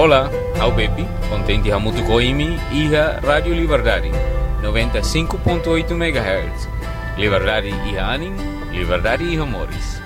Olá, ao Bepi, contente a muito coimi e a Rádio Liberdade, 95.8 MHz. Liberdade e Anim, Liberdade e Amores.